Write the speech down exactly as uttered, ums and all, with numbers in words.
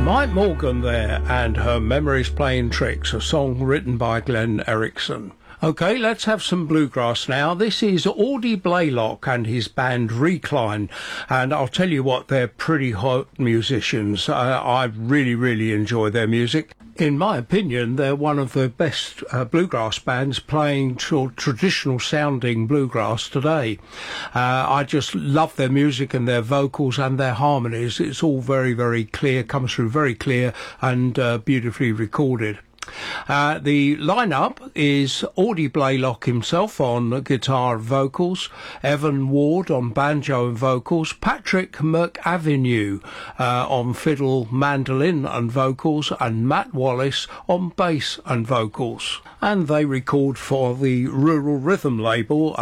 Mike Morgan there, and Her Memories Playing Tricks, a song written by Glenn Erickson. OK, let's have some bluegrass now. This is Audie Blaylock and his band Recline, and I'll tell you what, they're pretty hot musicians. Uh, I really, really enjoy their music. In my opinion, they're one of the best uh, bluegrass bands playing tr- traditional sounding bluegrass today. Uh, I just love their music and their vocals and their harmonies. It's all very, very clear, comes through very clear and uh, beautifully recorded. Uh, the lineup is Audie Blaylock himself on guitar and vocals, Evan Ward on banjo and vocals, Patrick McAvenue uh, on fiddle, mandolin and vocals, and Matt Wallace on bass and vocals. And they record for the Rural Rhythm label